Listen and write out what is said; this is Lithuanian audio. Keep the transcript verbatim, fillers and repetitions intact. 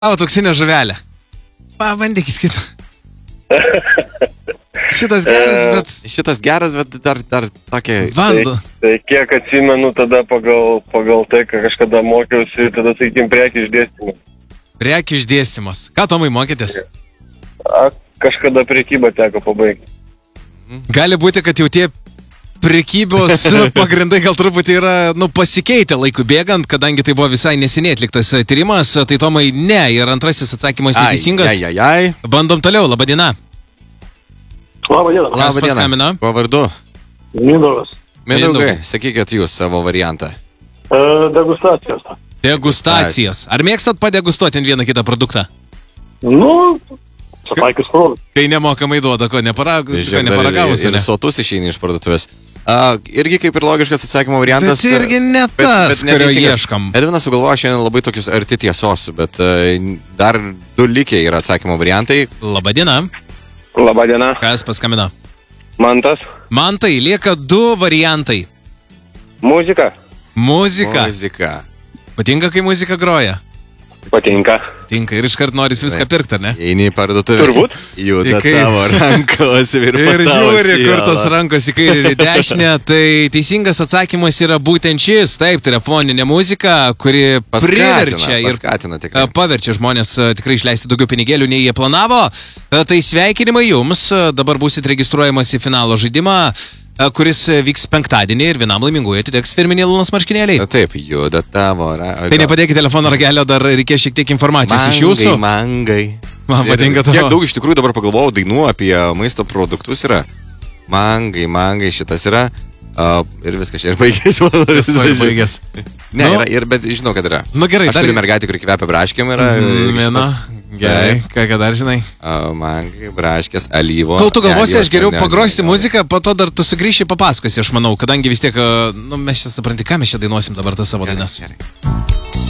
Gavot auksinę žuvelę. Pabandykit kitą. Šitas geras, bet... Šitas geras, bet dar, dar tokia... Vandu. Tai, tai kiek atsimenu tada pagal, pagal tai, ką kažkada mokiausi, tada, sakykim, prekių išdėstymas. Prekių išdėstymas. Ką, Tomai, mokytės? A, kažkada prekybą teko pabaigti. Gali būti, kad jau tie prekybos pagrindai gal truputį yra, nu, pasikeitę laikų bėgant, kadangi tai buvo visai neseniai atliktas tyrimas, tai Tomai, ne, ir antrasis atsakymas neteisingas. Ai, ai, ai. Bandom toliau, laba diena. Labą dieną. Kas paskambino? Kuo vardu? Mindaugas. Mindaugai, sakykit jūs savo variantą. E, degustacijos. Degustacijas. Ar mėgstat padegustuoti vieną kitą produktą? Nu, sutaikius produktą. Kai nemokamai duoda, ko neparagu, ko neparagavus. Ir, ir sotus išeini iš parduotuvės. Uh, irgi kaip ir logiškas atsakymo variantas. Bet irgi ne tas, kurio ieškam. Edvinas sugalvojo šiandien labai tokius arti tiesos, bet uh, dar du likę yra atsakymo variantai. Labą dieną. Labą dieną. Kas paskambino? Mantas. Mantai, lieka du variantai. Muzika. Muzika. Muzika. Patinka, kai muzika groja? Patinka. Tinka ir iškart noris viską pirkti, ar ne? Eini į parduotuvę. Turbūt. Juda Kai- tavo rankos ir Ir žiūri, kur siela. tos rankos į kairę ir į dešinę, tai teisingas atsakymas yra būtent šis, taip, tai yra foninė muzika, kuri Paskatina, priverčia ir paskatina tikrai. a, paverčia žmonės a, tikrai išleisti daugiau pinigėlių, nei jie planavo. A, Tai sveikinimai jums, a, dabar būsit registruojamas į finalo žaidimą, a, kuris a, vyks penktadienį ir vienam laimingųjų atiteks firminiai Lunas marškinėliai. Taip, juda tavo rankos. Tai nepadėkite telefono ragelio, dar reikės šiek tiek informacijos iš jūsų. Mangai. Man patinka tavo. Kiek daug iš tikrųjų dabar pagalvojau dainų apie maisto produktus yra. Mangai, mangai šitas yra. Uh, ir viskas čia ir baigėsi. Viskas baigės. Ne, Nu. yra, ir, bet žinau, kad yra. Nu gerai, Aš dar... turiu mergaitį, kuri kvepia braškėm yra. Mhm, ir Viena. šitas- Gerai, Taip. ką, ką dar žinai? Uh, mangai, braškės, alyvo. Kol tu galvosi, Ne, aš geriau ne, ne, pagrosi ne, ne. muziką, po to dar tu sugrįši papasakosi, aš manau, kadangi vis tiek, a, nu, mes čia supranti, ką mes čia dainuosim dabar tas savo Gerai, dainas. gerai.